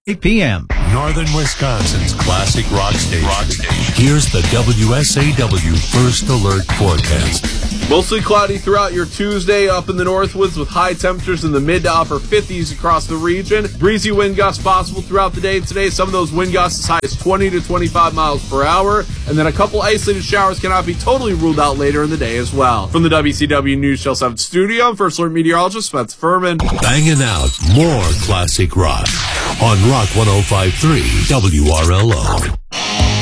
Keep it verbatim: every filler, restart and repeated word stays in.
eight p.m. Northern Wisconsin's classic rock station. Rock station. Here's the W S A W First Alert forecast. Mostly cloudy throughout your Tuesday up in the Northwoods with high temperatures in the mid to upper fifties across the region. Breezy wind gusts possible throughout the day today. Some of those wind gusts as high as twenty to twenty-five miles per hour. And then a couple isolated showers cannot be totally ruled out later in the day as well. From the W C W News Channel seven studio, I'm First Alert meteorologist Spencer Furman. Banging out more classic rock on Rock one oh five point three W R L O.